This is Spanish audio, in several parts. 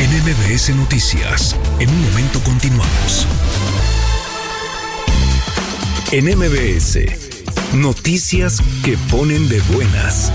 En MBS Noticias, en un momento continuamos. En MBS, noticias que ponen de buenas.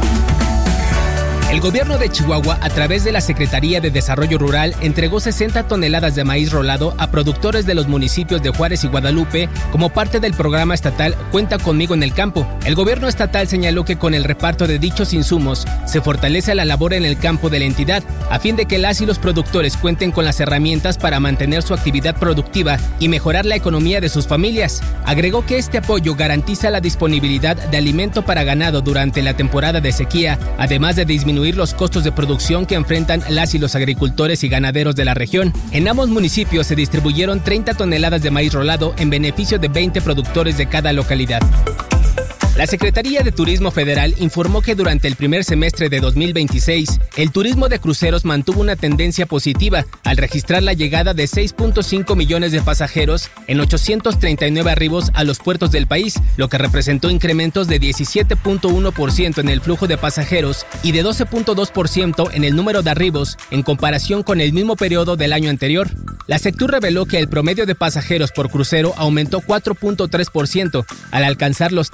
El gobierno de Chihuahua, a través de la Secretaría de Desarrollo Rural, entregó 60 toneladas de maíz rolado a productores de los municipios de Juárez y Guadalupe como parte del programa estatal Cuenta Conmigo en el Campo. El gobierno estatal señaló que con el reparto de dichos insumos se fortalece la labor en el campo de la entidad, a fin de que las y los productores cuenten con las herramientas para mantener su actividad productiva y mejorar la economía de sus familias. Agregó que este apoyo garantiza la disponibilidad de alimento para ganado durante la temporada de sequía, además de disminuir los costos de producción que enfrentan las y los agricultores y ganaderos de la región. En ambos municipios se distribuyeron 30 toneladas de maíz rolado en beneficio de 20 productores de cada localidad. La Secretaría de Turismo Federal informó que durante el primer semestre de 2026, el turismo de cruceros mantuvo una tendencia positiva al registrar la llegada de 6.5 millones de pasajeros en 839 arribos a los puertos del país, lo que representó incrementos de 17.1% en el flujo de pasajeros y de 12.2% en el número de arribos en comparación con el mismo periodo del año anterior. La Sectur reveló que el promedio de pasajeros por crucero aumentó 4.3% al alcanzar los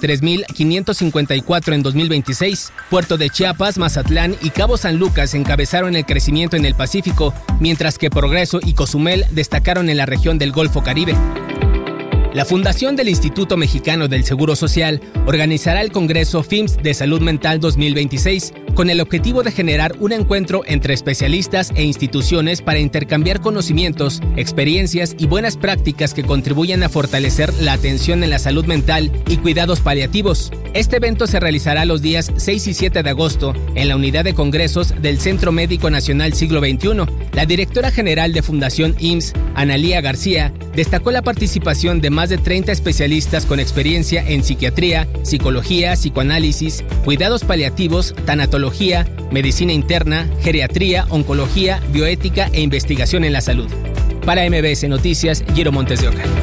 3.554 en 2026. Puerto de Chiapas, Mazatlán y Cabo San Lucas encabezaron el crecimiento en el Pacífico, mientras que Progreso y Cozumel destacaron en la región del Golfo Caribe. La Fundación del Instituto Mexicano del Seguro Social organizará el Congreso FIMSS de Salud Mental 2026 con el objetivo de generar un encuentro entre especialistas e instituciones para intercambiar conocimientos, experiencias y buenas prácticas que contribuyan a fortalecer la atención en la salud mental y cuidados paliativos. Este evento se realizará los días 6 y 7 de agosto en la Unidad de Congresos del Centro Médico Nacional Siglo XXI. La directora general de Fundación IMSS, Analía García, destacó la participación de más de 30 especialistas con experiencia en psiquiatría, psicología, psicoanálisis, cuidados paliativos, tanatología, medicina interna, geriatría, oncología, bioética e investigación en la salud. Para MBS Noticias, Giro Montes de Oca.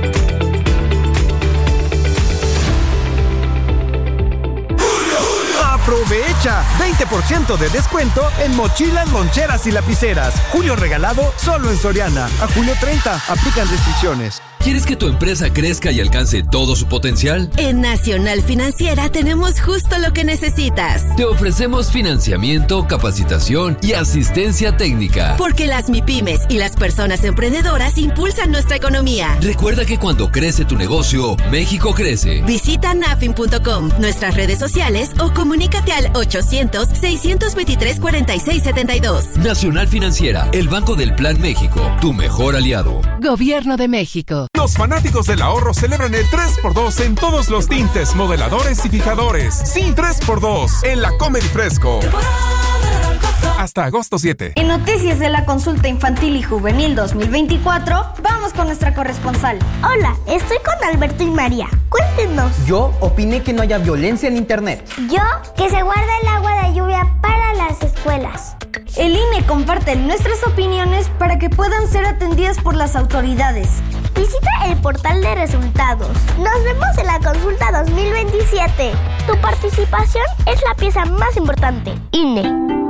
¡Aprovecha! 20% de descuento en mochilas, loncheras y lapiceras. Julio regalado solo en Soriana. A julio 30. Aplican restricciones. ¿Quieres que tu empresa crezca y alcance todo su potencial? En Nacional Financiera tenemos justo lo que necesitas. Te ofrecemos financiamiento, capacitación y asistencia técnica. Porque las MIPYMES y las personas emprendedoras impulsan nuestra economía. Recuerda que cuando crece tu negocio, México crece. Visita nafin.com, nuestras redes sociales o comunícate al 800-623-4672. Nacional Financiera, el Banco del Plan México, tu mejor aliado. Gobierno de México. Los fanáticos del ahorro celebran el 3x2 en todos los tintes, modeladores y fijadores. Sí, 3x2 en la Comedy Fresco. Hasta agosto 7. En Noticias de la Consulta Infantil y Juvenil 2024, vamos con nuestra corresponsal. Hola, estoy con Alberto y María. Cuéntenos. Yo opiné que no haya violencia en internet. Yo, que se guarda el agua de lluvia para las escuelas. El INE comparte nuestras opiniones para que puedan ser atendidas por las autoridades. Visita el portal de resultados. Nos vemos en la consulta 2027. Tu participación es la pieza más importante. INE.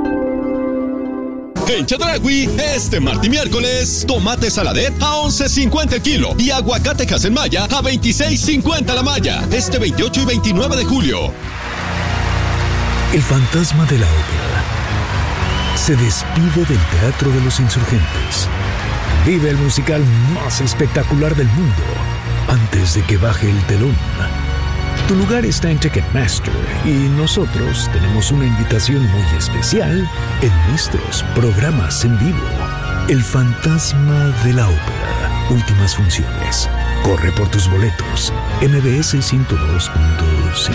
En Chedraui, este martes y miércoles, tomate saladet a $11.50 el kilo y aguacate Haselmaya a $26.50 la malla. Este 28 y 29 de julio. El fantasma de la ópera se despide del Teatro de los Insurgentes. Vive el musical más espectacular del mundo antes de que baje el telón. Tu lugar está en Ticketmaster y nosotros tenemos una invitación muy especial en nuestros programas en vivo. El fantasma de la ópera. Últimas funciones. Corre por tus boletos. MBS 102.5.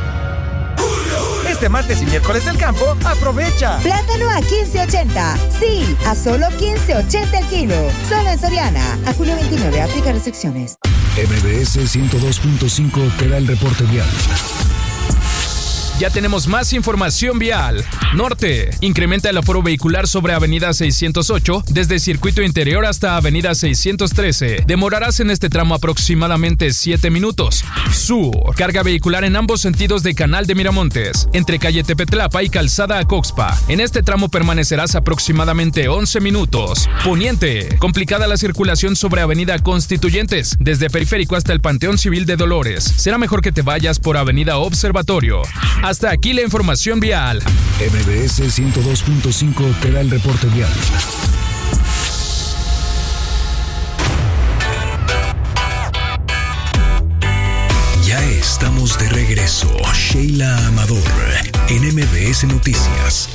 Este martes y miércoles del campo, aprovecha. Plátano a $15.80. Sí, a solo $15.80 el kilo. Solo en Soriana. A julio 29, aplica restricciones. MBS 102.5 te da el reporte vial. Ya tenemos más información vial. Norte, incrementa el aforo vehicular sobre Avenida 608 desde Circuito Interior hasta Avenida 613. Demorarás en este tramo aproximadamente 7 minutos. Sur, carga vehicular en ambos sentidos de Canal de Miramontes, entre calle Tepetlapa y Calzada Acoxpa. En este tramo permanecerás aproximadamente 11 minutos. Poniente, complicada la circulación sobre Avenida Constituyentes, desde Periférico hasta el Panteón Civil de Dolores. Será mejor que te vayas por Avenida Observatorio. Hasta aquí la información vial. MBS 102.5 te da el reporte vial. Ya estamos de regreso. Sheila Amador en MBS Noticias.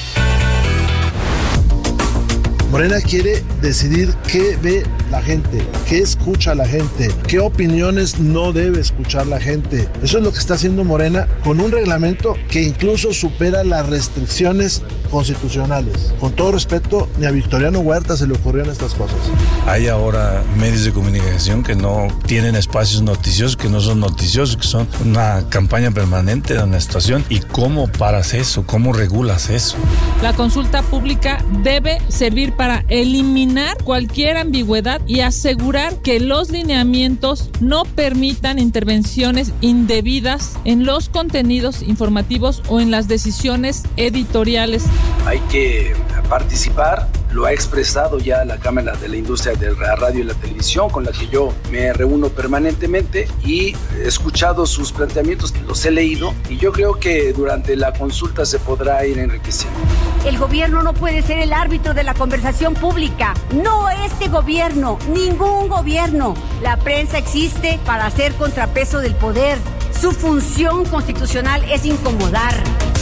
Morena quiere decidir qué ve la gente, qué escucha la gente, qué opiniones no debe escuchar la gente. Eso es lo que está haciendo Morena con un reglamento que incluso supera las restricciones constitucionales. Con todo respeto, ni a Victoriano Huerta se le ocurrieron estas cosas. Hay ahora medios de comunicación que no tienen espacios noticiosos, que no son noticiosos, que son una campaña permanente de una situación. ¿Y cómo paras eso? ¿Cómo regulas eso? La consulta pública debe servir para eliminar cualquier ambigüedad y asegurar que los lineamientos no permitan intervenciones indebidas en los contenidos informativos o en las decisiones editoriales. Hay que participar, lo ha expresado ya la Cámara de la Industria de la Radio y la Televisión, con la que yo me reúno permanentemente, y he escuchado sus planteamientos, los he leído, y yo creo que durante la consulta se podrá ir enriqueciendo. El gobierno no puede ser el árbitro de la conversación pública, no este gobierno, ningún gobierno. La prensa existe para hacer contrapeso del poder. Su función constitucional es incomodar.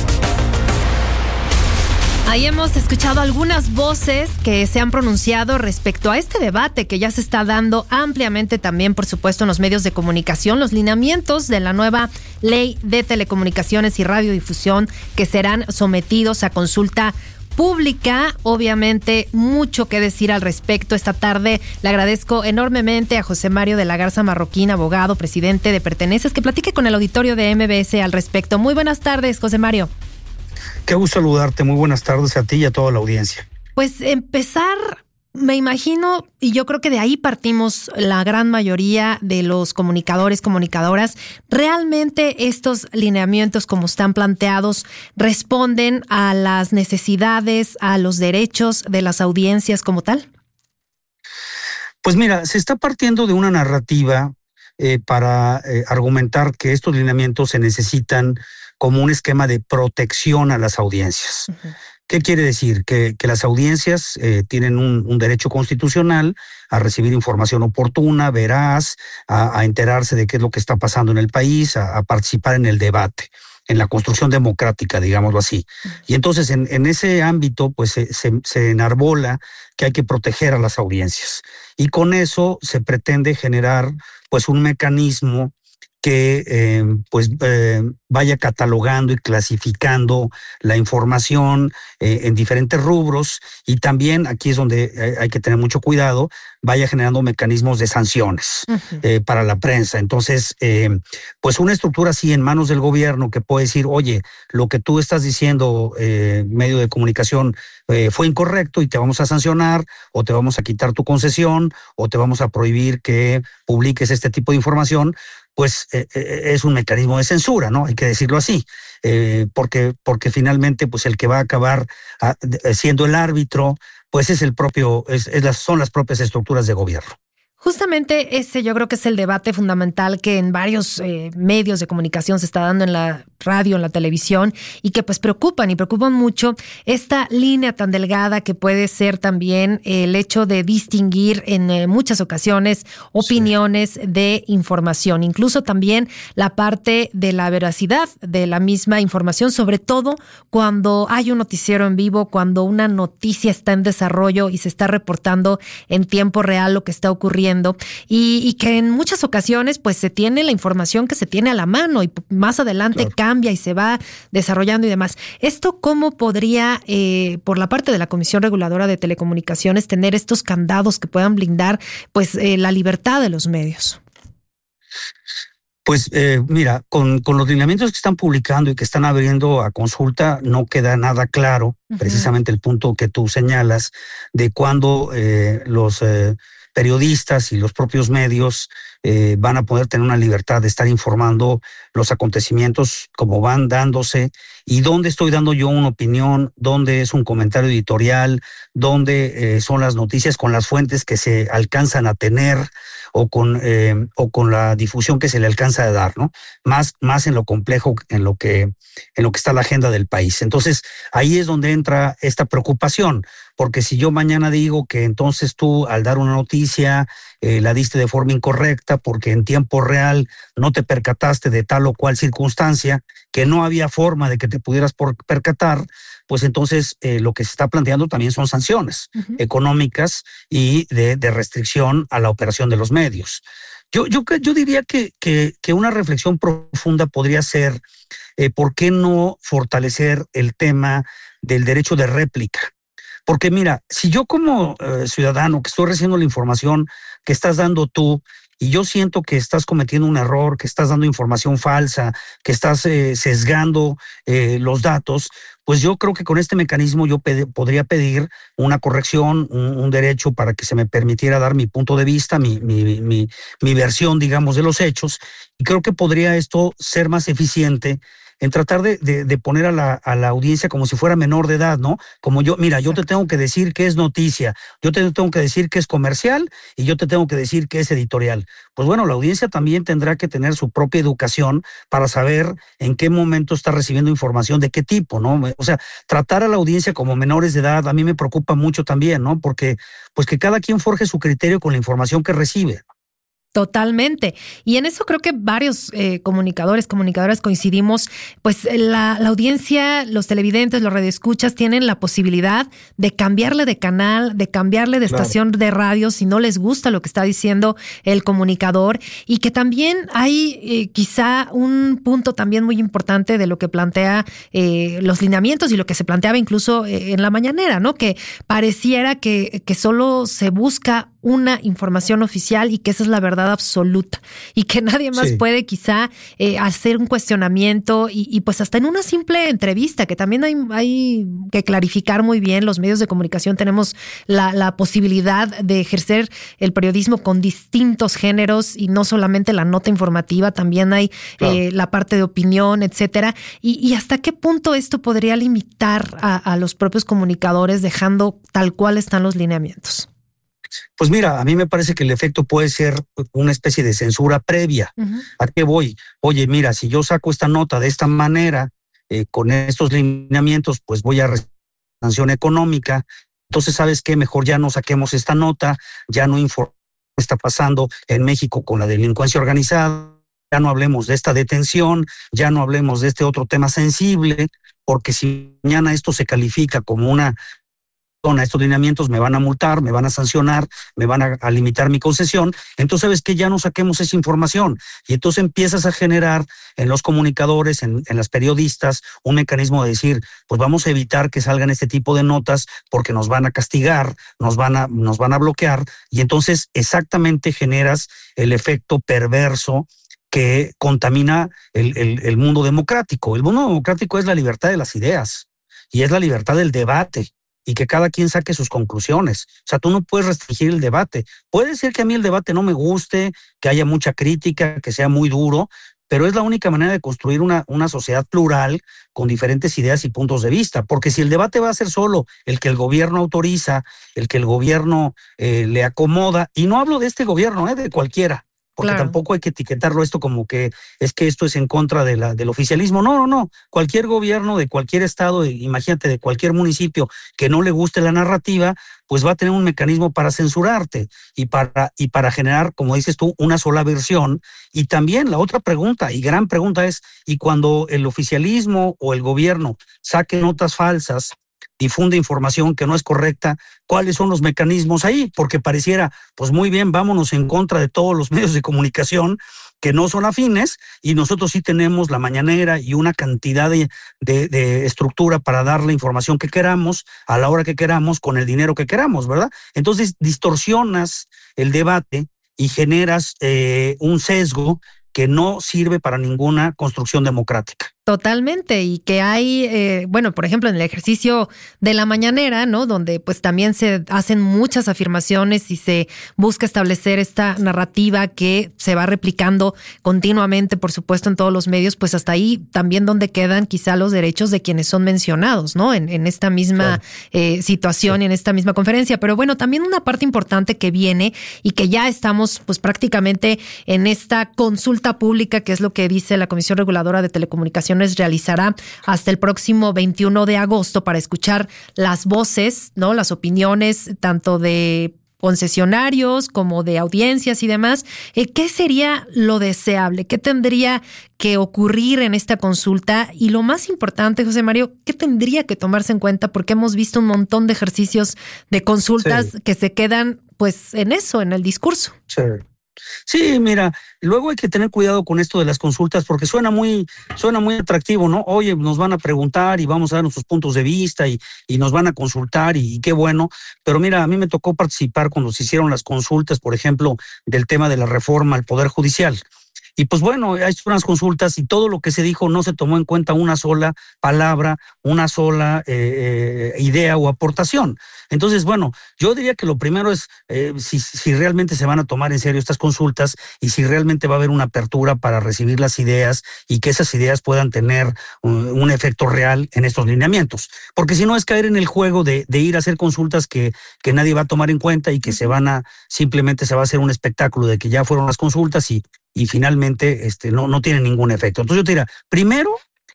Ahí hemos escuchado algunas voces que se han pronunciado respecto a este debate que ya se está dando ampliamente también, por supuesto, en los medios de comunicación, los lineamientos de la nueva ley de telecomunicaciones y radiodifusión que serán sometidos a consulta pública. Obviamente, mucho que decir al respecto. Esta tarde le agradezco enormemente a José Mario de la Garza Marroquín, abogado, presidente de Perteneces, que platique con el auditorio de MBS al respecto. Muy buenas tardes, José Mario. Qué gusto saludarte, muy buenas tardes a ti y a toda la audiencia. Pues empezar, me imagino, y yo creo que de ahí partimos la gran mayoría de los comunicadores, comunicadoras. ¿Realmente estos lineamientos como están planteados responden a las necesidades, a los derechos de las audiencias como tal? Pues mira, se está partiendo de una narrativa para argumentar que estos lineamientos se necesitan como un esquema de protección a las audiencias. Uh-huh. ¿Qué quiere decir? Que las audiencias tienen un derecho constitucional a recibir información oportuna, veraz, a enterarse de qué es lo que está pasando en el país, a participar en el debate, en la construcción democrática, digámoslo así. Y entonces en ese ámbito pues se enarbola que hay que proteger a las audiencias. Y con eso se pretende generar pues un mecanismo que vaya catalogando y clasificando la información en diferentes rubros, y también aquí es donde hay que tener mucho cuidado, vaya generando mecanismos de sanciones uh-huh. Para la prensa. Entonces, pues una estructura así en manos del gobierno que puede decir, oye, lo que tú estás diciendo, medio de comunicación, fue incorrecto y te vamos a sancionar, o te vamos a quitar tu concesión, o te vamos a prohibir que publiques este tipo de información, pues es un mecanismo de censura, ¿no? Hay que decirlo así, porque finalmente pues el que va a acabar siendo el árbitro, pues es el propio, son las propias estructuras de gobierno. Justamente ese yo creo que es el debate fundamental que en varios medios de comunicación se está dando, en la radio, en la televisión, y que pues preocupan mucho esta línea tan delgada que puede ser también el hecho de distinguir en muchas ocasiones opiniones de información, incluso también la parte de la veracidad de la misma información, sobre todo cuando hay un noticiero en vivo, cuando una noticia está en desarrollo y se está reportando en tiempo real lo que está ocurriendo. Y que en muchas ocasiones pues se tiene la información que se tiene a la mano y más adelante cambia y se va desarrollando y demás. ¿Esto cómo podría, por la parte de la Comisión Reguladora de Telecomunicaciones, tener estos candados que puedan blindar pues la libertad de los medios? Pues mira, con los lineamientos que están publicando y que están abriendo a consulta, no queda nada claro, precisamente el punto que tú señalas, de cuándo los periodistas y los propios medios van a poder tener una libertad de estar informando los acontecimientos como van dándose, y dónde estoy dando yo una opinión, dónde es un comentario editorial, dónde son las noticias con las fuentes que se alcanzan a tener o con la difusión que se le alcanza a dar, ¿no? Más en lo complejo, en lo que está la agenda del país. Entonces, ahí es donde entra esta preocupación, porque si yo mañana digo que entonces tú, al dar una noticia, la diste de forma incorrecta porque en tiempo real no te percataste de tal o cual circunstancia, que no había forma de que te pudieras percatar, pues entonces lo que se está planteando también son sanciones económicas y de restricción a la operación de los medios. Yo diría que una reflexión profunda podría ser ¿por qué no fortalecer el tema del derecho de réplica? Porque mira, si yo como ciudadano que estoy recibiendo la información que estás dando tú, y yo siento que estás cometiendo un error, que estás dando información falsa, que estás sesgando los datos, pues yo creo que con este mecanismo yo podría pedir una corrección, un derecho para que se me permitiera dar mi punto de vista, mi versión, digamos, de los hechos, y creo que podría esto ser más eficiente en tratar de poner a la audiencia como si fuera menor de edad, ¿no? Como yo, mira, yo te tengo que decir qué es noticia, yo te tengo que decir qué es comercial y yo te tengo que decir qué es editorial. Pues bueno, la audiencia también tendrá que tener su propia educación para saber en qué momento está recibiendo información, de qué tipo, ¿no? O sea, tratar a la audiencia como menores de edad a mí me preocupa mucho también, ¿no? Porque pues que cada quien forje su criterio con la información que recibe. Totalmente. Y en eso creo que varios comunicadoras coincidimos, pues la audiencia, los televidentes, los radioescuchas tienen la posibilidad de cambiarle de canal, de cambiarle de estación de radio si no les gusta lo que está diciendo el comunicador, y que también hay quizá un punto también muy importante de lo que plantea los lineamientos y lo que se planteaba incluso en la mañanera, ¿no? Que pareciera que solo se busca una información oficial y que esa es la verdad absoluta y que nadie más puede quizá hacer un cuestionamiento y pues hasta en una simple entrevista, que también hay que clarificar muy bien. Los medios de comunicación tenemos la posibilidad de ejercer el periodismo con distintos géneros y no solamente la nota informativa, también hay la parte de opinión, etcétera. Y hasta qué punto esto podría limitar a los propios comunicadores dejando tal cual están los lineamientos. Pues mira, a mí me parece que el efecto puede ser una especie de censura previa. ¿A qué voy? Oye, mira, si yo saco esta nota de esta manera, con estos lineamientos, pues voy a recibir sanción económica. Entonces, ¿sabes qué? Mejor ya no saquemos esta nota, ya no informemos qué está pasando en México con la delincuencia organizada, ya no hablemos de esta detención, ya no hablemos de este otro tema sensible, porque si mañana esto se califica como una... a estos lineamientos me van a multar, me van a sancionar, me van a limitar mi concesión, entonces sabes que ya no saquemos esa información y entonces empiezas a generar en los comunicadores, en las periodistas, un mecanismo de decir, pues vamos a evitar que salgan este tipo de notas porque nos van a castigar, nos van a bloquear, y entonces exactamente generas el efecto perverso que contamina el mundo democrático. El mundo democrático es la libertad de las ideas y es la libertad del debate, y que cada quien saque sus conclusiones. O sea, tú no puedes restringir el debate. Puede ser que a mí el debate no me guste, que haya mucha crítica, que sea muy duro, pero es la única manera de construir una sociedad plural con diferentes ideas y puntos de vista. Porque si el debate va a ser solo el que el gobierno autoriza, el que el gobierno le acomoda, y no hablo de este gobierno, de cualquiera, porque tampoco hay que etiquetarlo esto como que esto es en contra del oficialismo. No. Cualquier gobierno de cualquier estado, imagínate, de cualquier municipio que no le guste la narrativa, pues va a tener un mecanismo para censurarte y para generar, como dices tú, una sola versión. Y también la otra pregunta, y gran pregunta es, ¿y cuando el oficialismo o el gobierno saque notas falsas, difunde información que no es correcta, cuáles son los mecanismos ahí? Porque pareciera, pues muy bien, vámonos en contra de todos los medios de comunicación que no son afines, y nosotros sí tenemos la mañanera y una cantidad de estructura para dar la información que queramos, a la hora que queramos, con el dinero que queramos, ¿verdad? Entonces distorsionas el debate y generas un sesgo que no sirve para ninguna construcción democrática. Totalmente, y que hay, bueno, por ejemplo, en el ejercicio de la mañanera, ¿no? Donde pues también se hacen muchas afirmaciones y se busca establecer esta narrativa que se va replicando continuamente, por supuesto, en todos los medios, pues hasta ahí también donde quedan quizá los derechos de quienes son mencionados, ¿no? En esta misma situación y en esta misma conferencia. Pero bueno, también una parte importante que viene y que ya estamos pues prácticamente en esta consulta pública, que es lo que dice la Comisión Reguladora de Telecomunicaciones, realizará hasta el próximo 21 de agosto para escuchar las voces, ¿no? Las opiniones tanto de concesionarios como de audiencias y demás. ¿Qué sería lo deseable? ¿Qué tendría que ocurrir en esta consulta? Y lo más importante, José Mario, ¿qué tendría que tomarse en cuenta? Porque hemos visto un montón de ejercicios de consultas que se quedan pues en eso, en el discurso. Sí, mira, luego hay que tener cuidado con esto de las consultas porque suena muy atractivo, ¿no? Oye, nos van a preguntar y vamos a dar nuestros puntos de vista y nos van a consultar y qué bueno. Pero mira, a mí me tocó participar cuando se hicieron las consultas, por ejemplo, del tema de la reforma al Poder Judicial. Y pues bueno, hay unas consultas y todo lo que se dijo no se tomó en cuenta una sola palabra, una sola idea o aportación. Entonces, bueno, yo diría que lo primero es si realmente se van a tomar en serio estas consultas y si realmente va a haber una apertura para recibir las ideas y que esas ideas puedan tener un efecto real en estos lineamientos. Porque si no es caer en el juego de ir a hacer consultas que nadie va a tomar en cuenta y que simplemente se va a hacer un espectáculo de que ya fueron las consultas y finalmente no tiene ningún efecto. Entonces yo te diría, primero,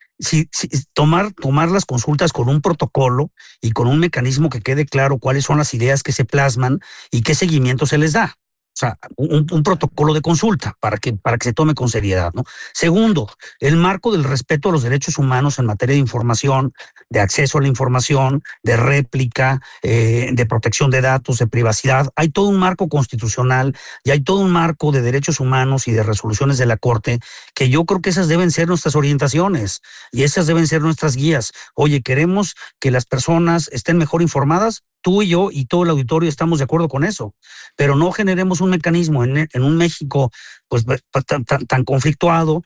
tomar las consultas con un protocolo y con un mecanismo que quede claro cuáles son las ideas que se plasman y qué seguimiento se les da. O sea, un protocolo de consulta para que se tome con seriedad, ¿no? Segundo, el marco del respeto a los derechos humanos en materia de información, de acceso a la información, de réplica, de protección de datos, de privacidad. Hay todo un marco constitucional y hay todo un marco de derechos humanos y de resoluciones de la Corte que yo creo que esas deben ser nuestras orientaciones y esas deben ser nuestras guías. Oye, queremos que las personas estén mejor informadas. Tú y yo y todo el auditorio estamos de acuerdo con eso, pero no generemos un mecanismo en un México pues tan conflictuado,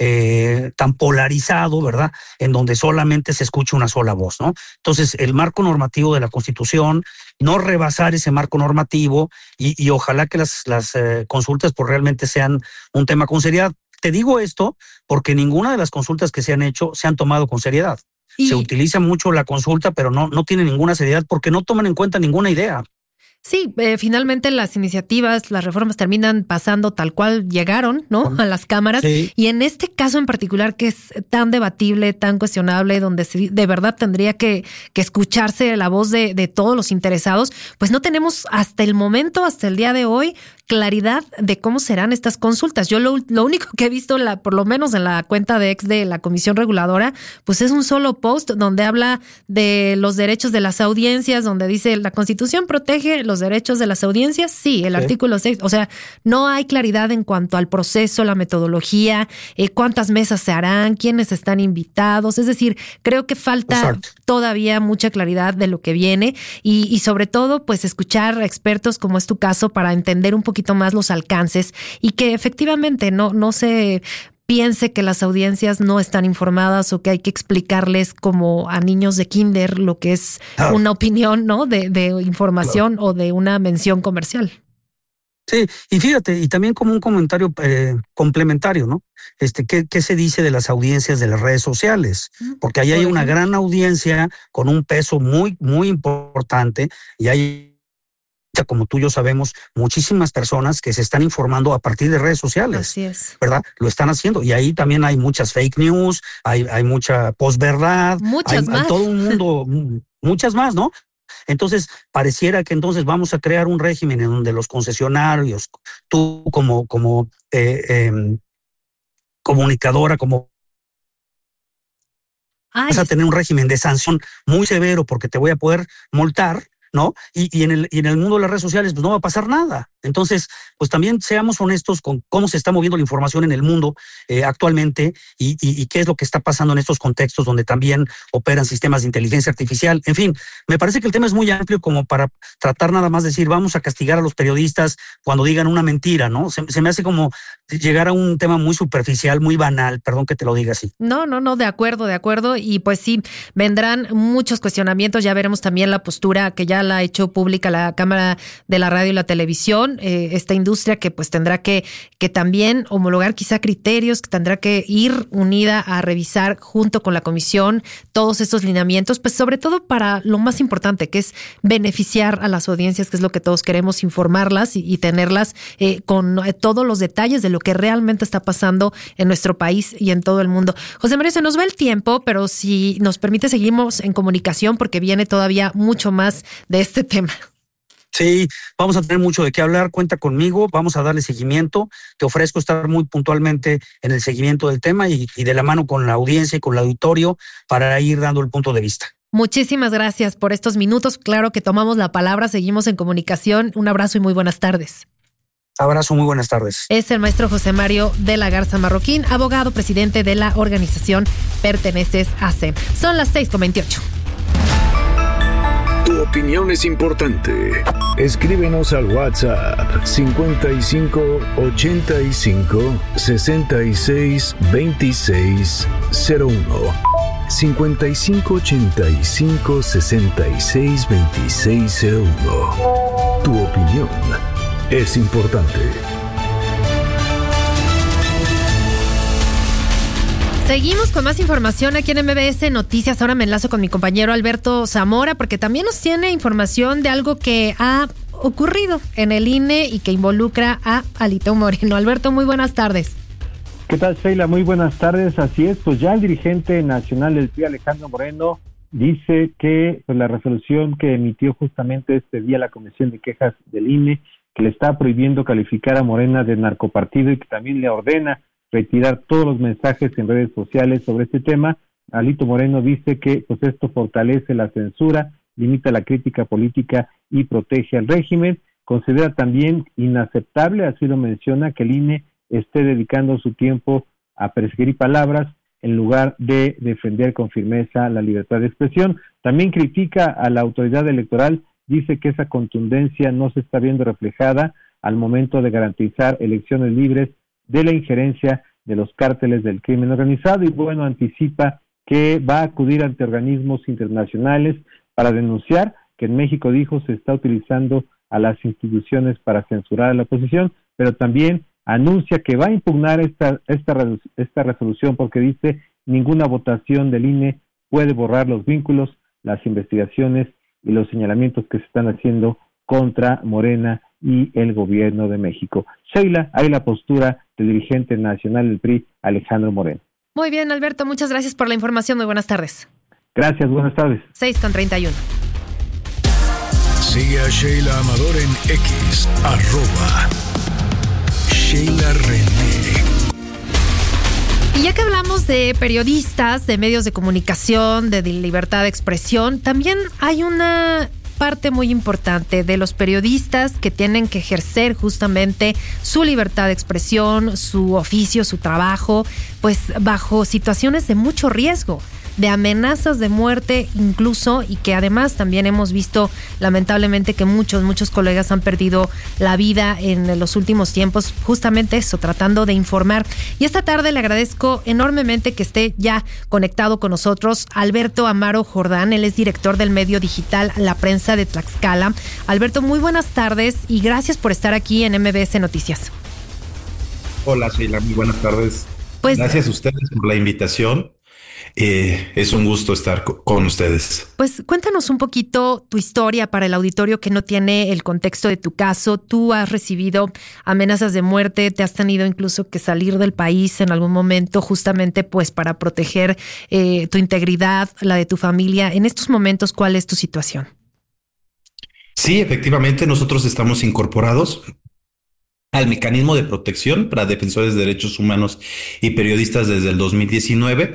tan polarizado, ¿verdad? En donde solamente se escucha una sola voz, ¿no? Entonces, el marco normativo de la Constitución, no rebasar ese marco normativo y ojalá que las consultas pues realmente sean un tema con seriedad. Te digo esto porque ninguna de las consultas que se han hecho se han tomado con seriedad. Se utiliza mucho la consulta, pero no tiene ninguna seriedad porque no toman en cuenta ninguna idea. Sí, finalmente las iniciativas, las reformas terminan pasando tal cual llegaron, ¿no? A las cámaras. Sí. Y en este caso en particular, que es tan debatible, tan cuestionable, donde de verdad tendría que escucharse la voz de todos los interesados, pues no tenemos hasta el momento, hasta el día de hoy, claridad de cómo serán estas consultas. Yo lo único que he visto, por lo menos en la cuenta de ex de la Comisión Reguladora, pues es un solo post donde habla de los derechos de las audiencias, donde dice la Constitución protege los derechos de las audiencias. Sí, el artículo 6. O sea, no hay claridad en cuanto al proceso, la metodología, cuántas mesas se harán, quiénes están invitados. Es decir, creo que falta todavía mucha claridad de lo que viene y sobre todo, pues escuchar a expertos como es tu caso para entender un poquito más los alcances y que efectivamente no se piense que las audiencias no están informadas o que hay que explicarles como a niños de kinder lo que es una opinión, ¿no? de información o de una mención comercial. Sí, y fíjate, y también como un comentario complementario, ¿no? ¿Qué se dice de las audiencias de las redes sociales? Porque ahí hay una gran audiencia con un peso muy, muy importante y hay, como tú y yo sabemos, muchísimas personas que se están informando a partir de redes sociales. Así es. ¿Verdad? Lo están haciendo. Y ahí también hay muchas fake news, hay mucha posverdad. Muchas más. Hay todo un mundo, muchas más, ¿no? Entonces, pareciera que entonces vamos a crear un régimen en donde los concesionarios, tú como comunicadora, vas a tener un régimen de sanción muy severo porque te voy a poder multar, ¿no? Y en el mundo de las redes sociales pues no va a pasar nada. Entonces, pues también seamos honestos con cómo se está moviendo la información en el mundo actualmente y qué es lo que está pasando en estos contextos donde también operan sistemas de inteligencia artificial. En fin, me parece que el tema es muy amplio como para tratar nada más de decir vamos a castigar a los periodistas cuando digan una mentira, ¿no? Se me hace como llegar a un tema muy superficial, muy banal, perdón que te lo diga así. No, de acuerdo. Y pues sí, vendrán muchos cuestionamientos. Ya veremos también la postura que ya la ha hecho pública la Cámara de la Radio y la Televisión, esta industria que pues tendrá que también homologar quizá criterios, que tendrá que ir unida a revisar junto con la comisión todos estos lineamientos, pues sobre todo para lo más importante, que es beneficiar a las audiencias, que es lo que todos queremos, informarlas y tenerlas con todos los detalles de lo que realmente está pasando en nuestro país y en todo el mundo. José Mario, se nos va el tiempo, pero si nos permite seguimos en comunicación porque viene todavía mucho más de este tema. Sí, vamos a tener mucho de qué hablar, cuenta conmigo, vamos a darle seguimiento, te ofrezco estar muy puntualmente en el seguimiento del tema y de la mano con la audiencia y con el auditorio para ir dando el punto de vista. Muchísimas gracias por estos minutos, claro que tomamos la palabra, seguimos en comunicación, un abrazo y muy buenas tardes. Abrazo, muy buenas tardes. Es el maestro José Mario de la Garza Marroquín, abogado, presidente de la organización Perteneces AC. Son las 6:28. Tu opinión es importante. Escríbenos al WhatsApp 55 85 66 26 01. 55 85 66 26 01. Tu opinión es importante. Seguimos con más información aquí en MBS Noticias. Ahora me enlazo con mi compañero Alberto Zamora porque también nos tiene información de algo que ha ocurrido en el INE y que involucra a Alito Moreno. Alberto, muy buenas tardes. ¿Qué tal, Sheila? Muy buenas tardes. Así es, pues ya el dirigente nacional del PRI, Alejandro Moreno, dice que pues, la resolución que emitió justamente este día la Comisión de Quejas del INE, que le está prohibiendo calificar a Morena de narcopartido y que también le ordena retirar todos los mensajes en redes sociales sobre este tema. Alito Moreno dice que pues esto fortalece la censura, limita la crítica política y protege al régimen. Considera también inaceptable, así lo menciona, que el INE esté dedicando su tiempo a perseguir palabras en lugar de defender con firmeza la libertad de expresión. También critica a la autoridad electoral, dice que esa contundencia no se está viendo reflejada al momento de garantizar elecciones libres de la injerencia de los cárteles del crimen organizado y bueno, anticipa que va a acudir ante organismos internacionales para denunciar que en México, dijo, se está utilizando a las instituciones para censurar a la oposición, pero también anuncia que va a impugnar esta resolución porque dice ninguna votación del INE puede borrar los vínculos, las investigaciones y los señalamientos que se están haciendo contra Morena y el gobierno de México. Sheila, hay la postura del dirigente nacional del PRI, Alejandro Moreno. Muy bien, Alberto, muchas gracias por la información. Muy buenas tardes. Gracias, buenas tardes. 6:31. Sigue a Sheila Amador en X, @Sheila René. Y ya que hablamos de periodistas, de medios de comunicación, de libertad de expresión, también hay una parte muy importante de los periodistas que tienen que ejercer justamente su libertad de expresión, su oficio, su trabajo, pues bajo situaciones de mucho riesgo, de amenazas de muerte incluso, y que además también hemos visto lamentablemente que muchos colegas han perdido la vida en los últimos tiempos, justamente eso, tratando de informar. Y esta tarde le agradezco enormemente que esté ya conectado con nosotros Alberto Amaro Jordán, él es director del medio digital La Prensa de Tlaxcala. Alberto, muy buenas tardes y gracias por estar aquí en MBS Noticias. Hola, Sheila, muy buenas tardes. Pues, gracias a ustedes por la invitación. Es un gusto estar con ustedes. Pues cuéntanos un poquito tu historia para el auditorio que no tiene el contexto de tu caso. Tú has recibido amenazas de muerte, te has tenido incluso que salir del país en algún momento justamente pues para proteger tu integridad, la de tu familia. En estos momentos, ¿cuál es tu situación? Sí, efectivamente, nosotros estamos incorporados al mecanismo de protección para defensores de derechos humanos y periodistas desde el 2019.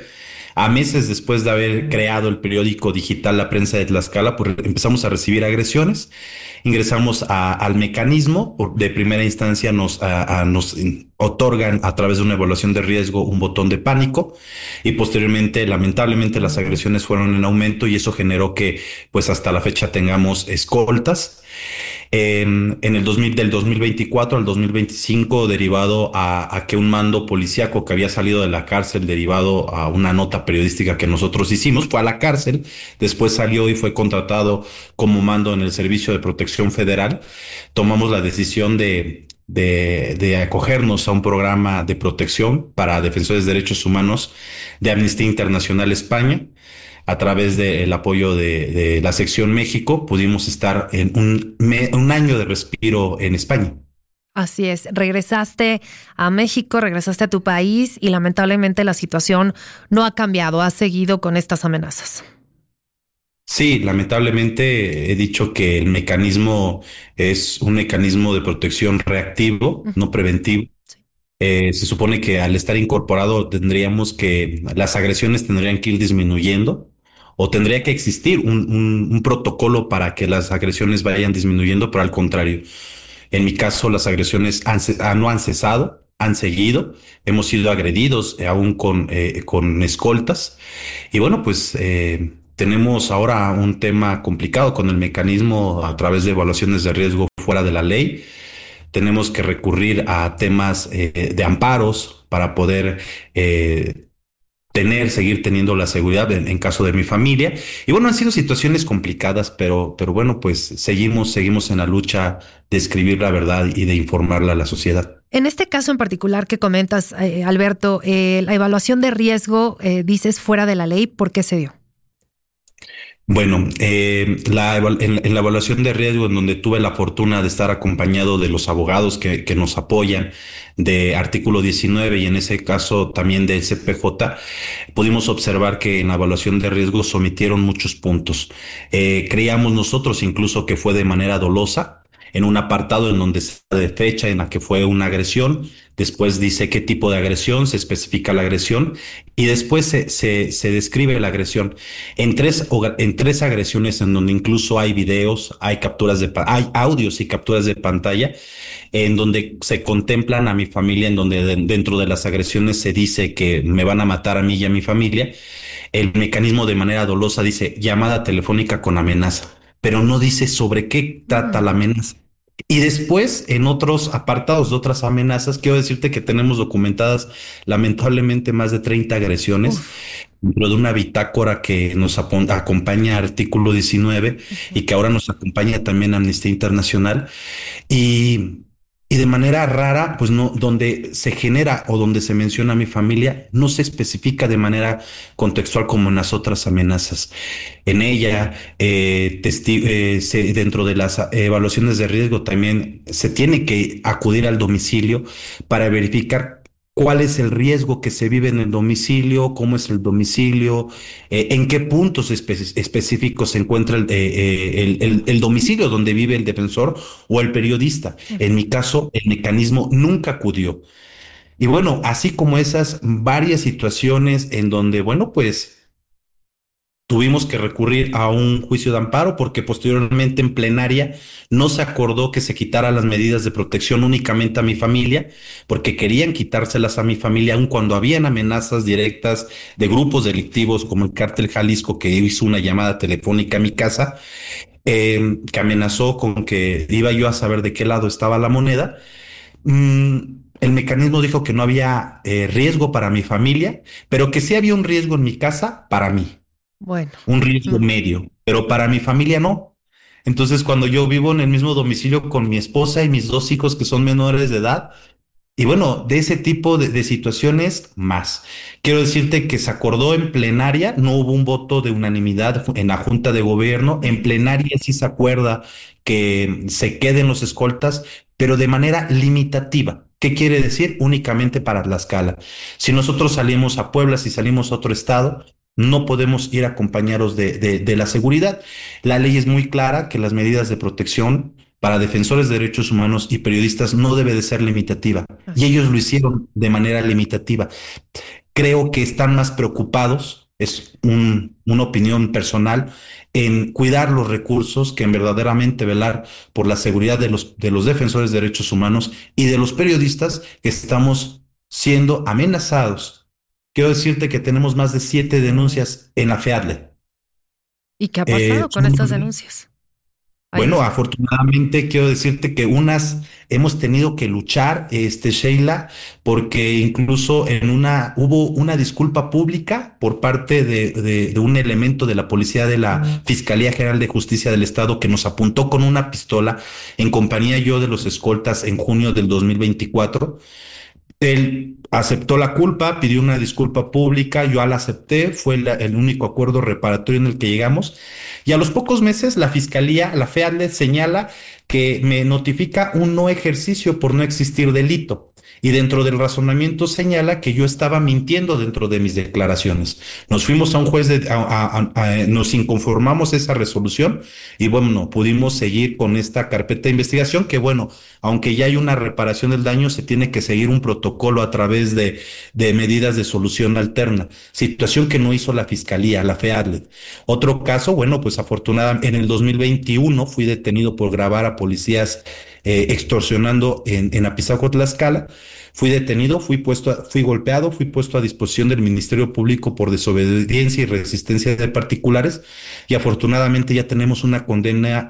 A meses después de haber creado el periódico digital La Prensa de Tlaxcala, pues empezamos a recibir agresiones. Ingresamos al mecanismo. De primera instancia nos otorgan a través de una evaluación de riesgo un botón de pánico, y posteriormente, lamentablemente, las agresiones fueron en aumento y eso generó que pues hasta la fecha tengamos escoltas. Del 2024 al 2025, derivado a que un mando policíaco que había salido de la cárcel, derivado a una nota periodística que nosotros hicimos, fue a la cárcel, después salió y fue contratado como mando en el Servicio de Protección Federal. Tomamos la decisión de acogernos a un programa de protección para defensores de derechos humanos de Amnistía Internacional España. A través del apoyo de la sección México, pudimos estar en un año de respiro en España. Así es, regresaste a México, regresaste a tu país y lamentablemente la situación no ha cambiado, has seguido con estas amenazas. Sí, lamentablemente he dicho que el mecanismo es un mecanismo de protección reactivo, no preventivo. Se supone que al estar incorporado las agresiones tendrían que ir disminuyendo, o tendría que existir un protocolo para que las agresiones vayan disminuyendo, pero al contrario. En mi caso, las agresiones no han cesado, han seguido. Hemos sido agredidos aún con escoltas. Y bueno, pues tenemos ahora un tema complicado con el mecanismo a través de evaluaciones de riesgo fuera de la ley. Tenemos que recurrir a temas de amparos para poder seguir teniendo la seguridad en caso de mi familia. Y bueno, han sido situaciones complicadas, pero bueno, pues seguimos en la lucha de escribir la verdad y de informarla a la sociedad. En este caso en particular que comentas, Alberto, la evaluación de riesgo, dices fuera de la ley, ¿por qué se dio? Bueno, en la evaluación de riesgo, en donde tuve la fortuna de estar acompañado de los abogados que nos apoyan de artículo 19 y en ese caso también de CPJ, pudimos observar que en la evaluación de riesgo se omitieron muchos puntos. Creíamos nosotros incluso que fue de manera dolosa, en un apartado en donde se da de fecha en la que fue una agresión, después dice qué tipo de agresión, se especifica la agresión y después se describe la agresión en tres agresiones en donde incluso hay videos, hay audios y capturas de pantalla en donde se contemplan a mi familia, en donde dentro de las agresiones se dice que me van a matar a mí y a mi familia. El mecanismo de manera dolosa dice llamada telefónica con amenaza, pero no dice sobre qué trata la amenaza. Y después, en otros apartados de otras amenazas, quiero decirte que tenemos documentadas lamentablemente más de 30 agresiones dentro de una bitácora que nos acompaña artículo 19 y que ahora nos acompaña también Amnistía Internacional. Y de manera rara, pues no, donde se genera o donde se menciona a mi familia, no se especifica de manera contextual como en las otras amenazas. En ella, dentro de las evaluaciones de riesgo también se tiene que acudir al domicilio para verificar cuál es el riesgo que se vive en el domicilio, cómo es el domicilio, en qué puntos específicos se encuentra el domicilio donde vive el defensor o el periodista. En mi caso, el mecanismo nunca acudió. Y bueno, así como esas varias situaciones en donde, bueno, pues tuvimos que recurrir a un juicio de amparo porque posteriormente en plenaria no se acordó que se quitara las medidas de protección únicamente a mi familia, porque querían quitárselas a mi familia aun cuando habían amenazas directas de grupos delictivos como el Cártel Jalisco, que hizo una llamada telefónica a mi casa, que amenazó con que iba yo a saber de qué lado estaba la moneda. El mecanismo dijo que no había riesgo para mi familia, pero que sí había un riesgo en mi casa para mí. Bueno. Un riesgo medio, pero para mi familia no. Entonces, cuando yo vivo en el mismo domicilio con mi esposa y mis 2 hijos que son menores de edad, y bueno, de ese tipo de situaciones más. Quiero decirte que se acordó en plenaria, no hubo un voto de unanimidad en la Junta de Gobierno. En plenaria sí se acuerda que se queden los escoltas, pero de manera limitativa. ¿Qué quiere decir? Únicamente para Tlaxcala. Si nosotros salimos a Puebla, si salimos a otro estado, no podemos ir acompañados de la seguridad. La ley es muy clara que las medidas de protección para defensores de derechos humanos y periodistas no debe de ser limitativa. Y ellos lo hicieron de manera limitativa. Creo que están más preocupados es una opinión personal, en cuidar los recursos, que en verdaderamente velar por la seguridad de los defensores de derechos humanos y de los periodistas que estamos siendo amenazados. Quiero decirte que tenemos más de 7 denuncias en la FEADLE. ¿Y qué ha pasado con estas denuncias? Bueno, afortunadamente quiero decirte que unas hemos tenido que luchar, Sheila, porque incluso hubo una disculpa pública por parte de un elemento de la policía de la Fiscalía General de Justicia del Estado que nos apuntó con una pistola en compañía yo de los escoltas en junio del 2024. Él aceptó la culpa, pidió una disculpa pública, yo la acepté, fue el único acuerdo reparatorio en el que llegamos. Y a los pocos meses la Fiscalía, la FEADLE, señala que me notifica un no ejercicio por no existir delito. Y dentro del razonamiento señala que yo estaba mintiendo dentro de mis declaraciones. Nos fuimos a un juez, nos inconformamos esa resolución y bueno, pudimos seguir con esta carpeta de investigación que bueno, aunque ya hay una reparación del daño, se tiene que seguir un protocolo a través de medidas de solución alterna. Situación que no hizo la Fiscalía, la FEADLE. Otro caso, bueno, pues afortunadamente en el 2021 fui detenido por grabar a policías extorsionando en Apizaco, Tlaxcala. Fui detenido, fui golpeado, fui puesto a disposición del Ministerio Público por desobediencia y resistencia de particulares y afortunadamente ya tenemos una condena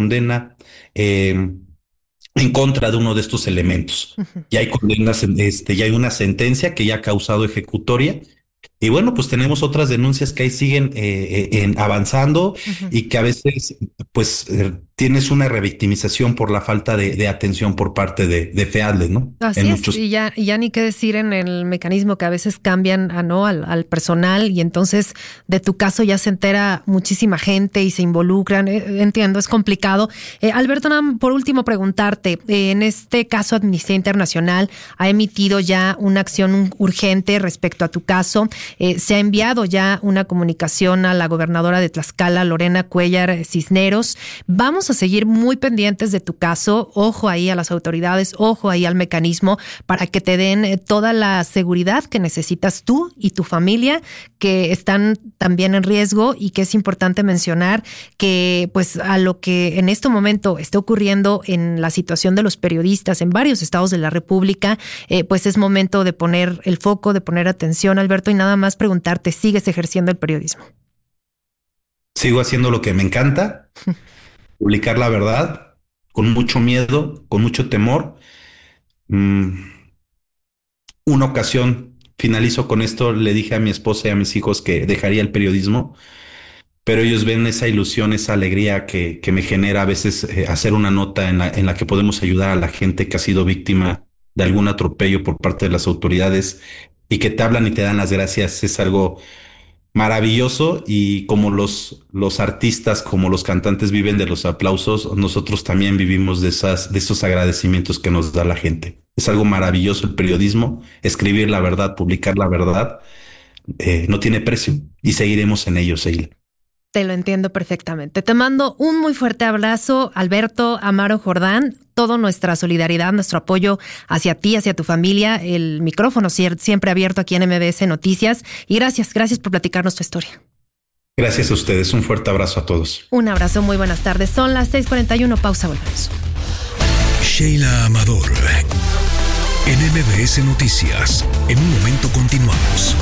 en contra de uno de estos elementos. Ya hay condenas, ya hay una sentencia que ya ha causado ejecutoria. Y bueno, pues tenemos otras denuncias que ahí siguen avanzando y que a veces pues tienes una revictimización por la falta de atención por parte de FEADLE, ¿no? Así es, y ya ni qué decir en el mecanismo que a veces cambian al personal y entonces de tu caso ya se entera muchísima gente y se involucran. Entiendo, es complicado. Alberto, por último preguntarte, en este caso Amnistía Internacional ha emitido ya una acción urgente respecto a tu caso. Se ha enviado ya una comunicación a la gobernadora de Tlaxcala, Lorena Cuellar Cisneros. Vamos a seguir muy pendientes de tu caso. Ojo ahí a las autoridades, ojo ahí al mecanismo para que te den toda la seguridad que necesitas tú y tu familia, que están también en riesgo y que es importante mencionar que pues a lo que en este momento está ocurriendo en la situación de los periodistas en varios estados de la República, pues es momento de poner el foco, de poner atención, Alberto, y nada más preguntarte, ¿sigues ejerciendo el periodismo? Sigo haciendo lo que me encanta, publicar la verdad, con mucho miedo, con mucho temor. Una ocasión, finalizo con esto, le dije a mi esposa y a mis hijos que dejaría el periodismo, pero ellos ven esa ilusión, esa alegría que me genera a veces hacer una nota en la que podemos ayudar a la gente que ha sido víctima de algún atropello por parte de las autoridades y que te hablan y te dan las gracias. Es algo maravilloso y como los artistas, como los cantantes viven de los aplausos, nosotros también vivimos de esos agradecimientos que nos da la gente. Es algo maravilloso el periodismo, escribir la verdad, publicar la verdad, no tiene precio y seguiremos en ello, Sheila. Te lo entiendo perfectamente. Te mando un muy fuerte abrazo, Alberto Amaro Jordán. Toda nuestra solidaridad, nuestro apoyo hacia ti, hacia tu familia. El micrófono siempre abierto aquí en MBS Noticias. Y gracias por platicarnos tu historia. Gracias a ustedes. Un fuerte abrazo a todos. Un abrazo, muy buenas tardes. Son las 6:41. Pausa, volvemos. Sheila Amador, en MBS Noticias. En un momento continuamos.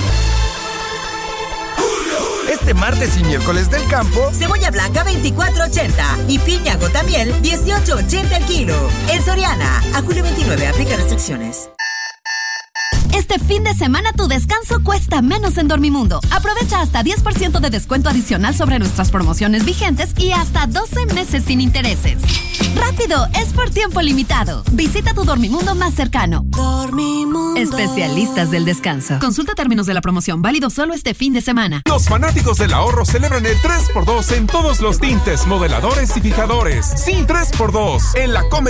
Este martes y miércoles del campo, cebolla blanca 24.80 y piña gotamiel 18.80 el kilo. En Soriana, a julio 29, aplica restricciones. Este fin de semana tu descanso cuesta menos en Dormimundo. Aprovecha hasta 10% de descuento adicional sobre nuestras promociones vigentes y hasta 12 meses sin intereses. ¡Rápido! Es por tiempo limitado. Visita tu Dormimundo más cercano. Dormimundo. Especialistas del descanso. Consulta términos de la promoción. Válido solo este fin de semana. Los fanáticos del ahorro celebran el 3x2 en todos los tintes, modeladores y fijadores. Sí, 3x2 en la